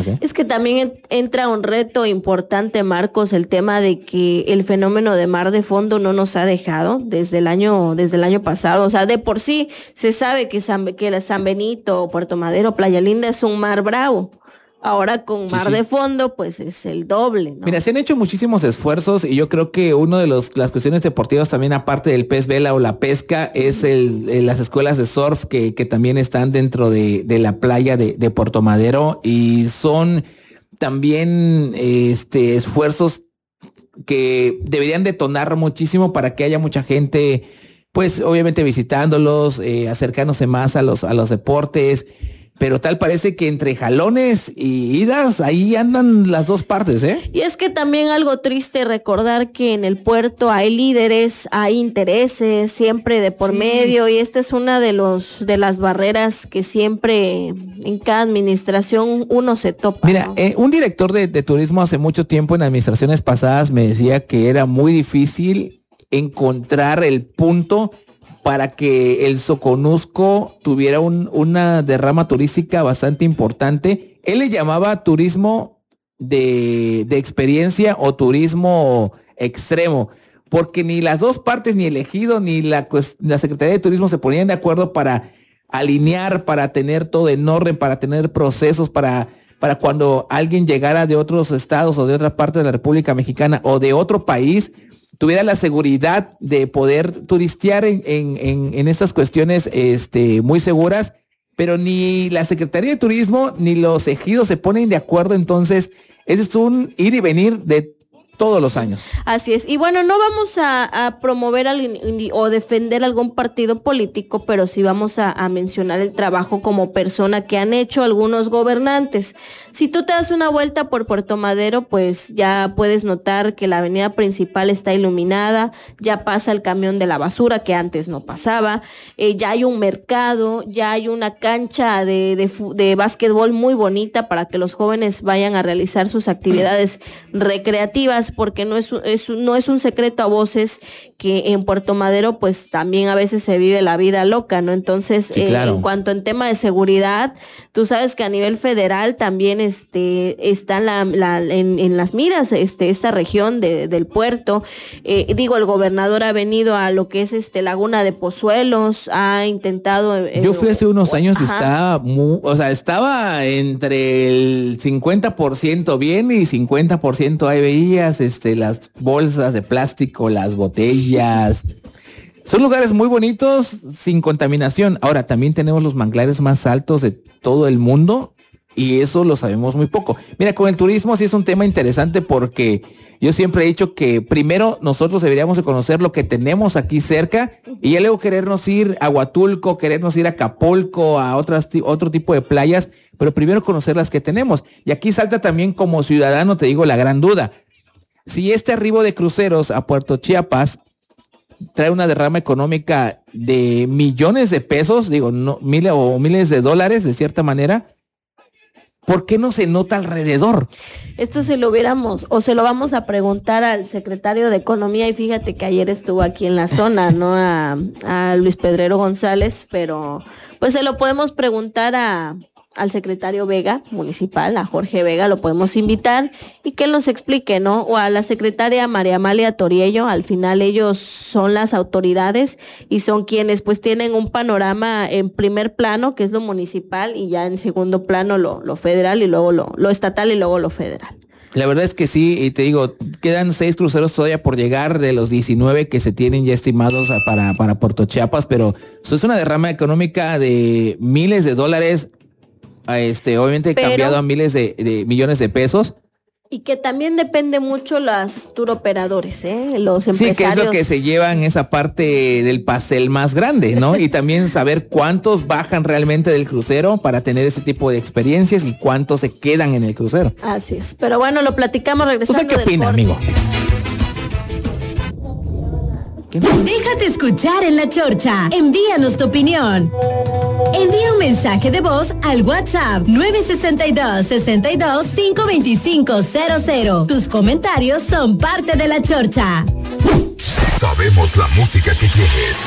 buenas, ¿eh? Es que también entra un reto importante, Marcos, el tema de que el fenómeno de mar de fondo no nos ha dejado desde el año pasado. O sea, de por sí se sabe que San Benito, Puerto Madero, Playa Linda es un mar bravo. Ahora con mar de fondo, pues es el doble, ¿no? Mira, se han hecho muchísimos esfuerzos y yo creo que uno de las cuestiones deportivas también, aparte del pez vela o la pesca, es las escuelas de surf que también están dentro de la playa de Puerto Madero, y son también esfuerzos que deberían detonar muchísimo para que haya mucha gente, pues obviamente visitándolos, acercándose más a los deportes. Pero tal parece que entre jalones y idas, ahí andan las dos partes, ¿eh? Y es que también algo triste recordar que en el puerto hay líderes, hay intereses siempre de por medio, y esta es una de las barreras que siempre en cada administración uno se topa. Mira, ¿no? Un director de turismo hace mucho tiempo en administraciones pasadas me decía que era muy difícil encontrar el punto para que el Soconusco tuviera una derrama turística bastante importante. Él le llamaba turismo de experiencia o turismo extremo, porque ni las dos partes, ni el ejido, ni la Secretaría de Turismo se ponían de acuerdo para alinear, para tener todo en orden, para tener procesos, para cuando alguien llegara de otros estados o de otra parte de la República Mexicana o de otro país, tuviera la seguridad de poder turistear en estas cuestiones muy seguras, pero ni la Secretaría de Turismo ni los ejidos se ponen de acuerdo. Entonces ese es un ir y venir de todos los años. Así es. Y bueno, no vamos a promover o defender algún partido político, pero sí vamos a mencionar el trabajo como persona que han hecho algunos gobernantes. Si tú te das una vuelta por Puerto Madero, pues ya puedes notar que la avenida principal está iluminada, ya pasa el camión de la basura que antes no pasaba, ya hay un mercado, ya hay una cancha de básquetbol muy bonita para que los jóvenes vayan a realizar sus actividades recreativas, porque no es un secreto a voces que en Puerto Madero pues también a veces se vive la vida loca, ¿no? Entonces, sí, claro. En cuanto en tema de seguridad, tú sabes que a nivel federal también está en las miras esta región del puerto. El gobernador ha venido a lo que es Laguna de Pozuelos, ha intentado... Yo fui hace unos años y estaba entre el 50% bien y 50% ahí veías las bolsas de plástico, las botellas. Son lugares muy bonitos, sin contaminación. Ahora, también tenemos los manglares más altos de todo el mundo y eso lo sabemos muy poco. Mira, con el turismo sí es un tema interesante, porque yo siempre he dicho que primero nosotros deberíamos de conocer lo que tenemos aquí cerca y ya luego querernos ir a Huatulco, querernos ir a Acapulco, a otro tipo de playas, pero primero conocer las que tenemos. Y aquí salta también, como ciudadano, te digo, la gran duda. Si este arribo de cruceros a Puerto Chiapas trae una derrama económica de millones de pesos, miles de dólares de cierta manera, ¿por qué no se nota alrededor? Esto se lo vamos a preguntar al secretario de Economía, y fíjate que ayer estuvo aquí en la zona, ¿no? A Luis Pedrero González, pero pues se lo podemos preguntar al secretario Vega municipal, a Jorge Vega, lo podemos invitar y que él nos explique, ¿no? O a la secretaria María Amalia Toriello. Al final ellos son las autoridades y son quienes pues tienen un panorama en primer plano, que es lo municipal, y ya en segundo plano lo federal, y luego lo estatal, y luego lo federal. La verdad es que sí, y te digo, quedan 6 cruceros todavía por llegar de los 19 que se tienen ya estimados para Puerto Chiapas, pero eso es una derrama económica de miles de dólares, obviamente cambiado a miles de millones de pesos. Y que también depende mucho los turoperadores, los empresarios. Sí, que es lo que se llevan esa parte del pastel más grande, ¿no? Y también saber cuántos bajan realmente del crucero para tener ese tipo de experiencias y cuántos se quedan en el crucero. Así es. Pero bueno, lo platicamos regresando. ¿Usted qué opina, amigo? Déjate escuchar en La Chorcha. Envíanos tu opinión. Envía un mensaje de voz al WhatsApp 962-62-52500. Tus comentarios son parte de La Chorcha. Sabemos la música que quieres.